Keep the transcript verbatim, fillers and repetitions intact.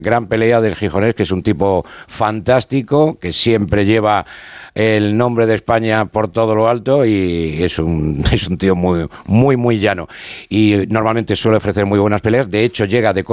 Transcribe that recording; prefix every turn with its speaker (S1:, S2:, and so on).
S1: gran pelea del gijonés, que es un tipo fantástico, que siempre lleva el nombre de España por todo lo alto y es un, es un tío muy, muy, muy llano. Y normalmente suele ofrecer muy buenas peleas. De hecho, llega de